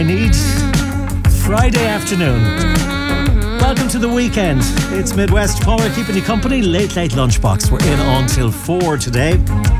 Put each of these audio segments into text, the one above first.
I need Friday afternoon. Welcome to the weekend. It's Midwest Power keeping you company. Late lunchbox. We're in until 4 today.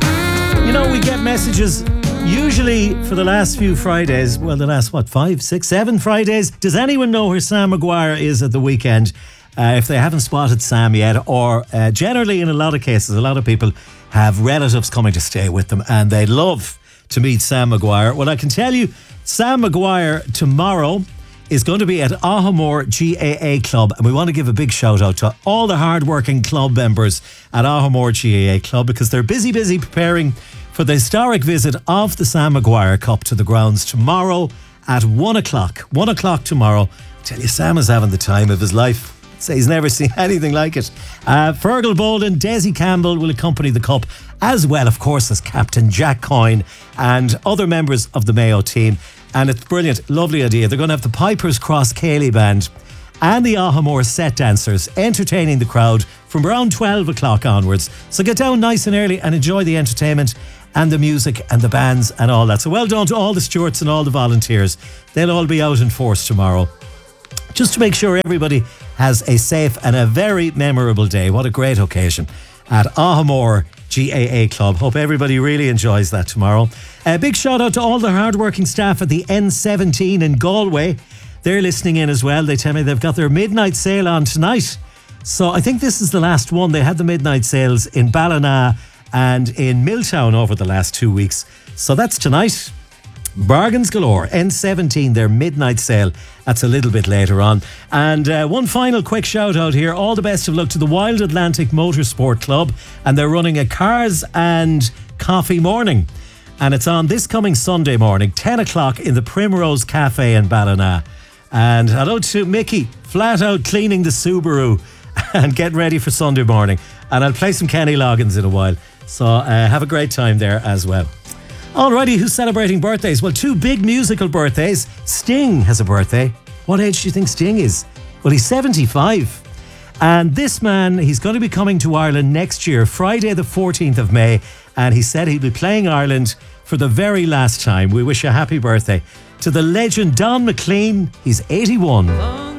You know, we get messages usually for the last few Fridays. Well, the last, 5, 6, 7 Fridays. Does anyone know where Sam Maguire is at the weekend? If they haven't spotted Sam yet, or generally in a lot of cases, a lot of people have relatives coming to stay with them and they'd love to meet Sam Maguire. Well, I can tell you, Sam Maguire tomorrow is going to be at Ahamore GAA Club, and we want to give a big shout out to all the hard-working club members at Ahamore GAA Club because they're busy preparing for the historic visit of the Sam Maguire Cup to the grounds tomorrow at 1 o'clock. 1 o'clock tomorrow. I tell you, Sam is having the time of his life. Say he's never seen anything like it. Fergal Bolden, Desi Campbell will accompany the Cup, as well, of course, as Captain Jack Coyne and other members of the Mayo team. And it's brilliant, lovely idea. They're going to have the Pipers Cross Cayley Band and the Ahamore set dancers entertaining the crowd from around 12 o'clock onwards. So get down nice and early and enjoy the entertainment and the music and the bands and all that. So well done to all the stewards and all the volunteers. They'll all be out in force tomorrow, just to make sure everybody has a safe and a very memorable day. What a great occasion at Ahamore GAA Club. Hope everybody really enjoys that tomorrow. A big shout out to all the hardworking staff at the N17 in Galway. They're listening in as well. They tell me they've got their midnight sale on tonight. So I think this is the last one. They had the midnight sales in Ballina and in Milltown over the last 2 weeks. So that's tonight. Bargains galore. N17, their midnight sale. That's a little bit later on. And one final quick shout out here. All the best of luck to the Wild Atlantic Motorsport Club. And they're running a Cars and Coffee morning. And it's on this coming Sunday morning, 10 o'clock in the Primrose Cafe in Ballina. And hello to Mickey, flat out cleaning the Subaru and getting ready for Sunday morning. And I'll play some Kenny Loggins in a while. So have a great time there as well. Alrighty, who's celebrating birthdays? Well, 2 big musical birthdays. Sting has a birthday. What age do you think Sting is? Well, he's 75. And this man, he's going to be coming to Ireland next year, Friday the 14th of May. And he said he'll be playing Ireland for the very last time. We wish you a happy birthday to the legend Don McLean. He's 81.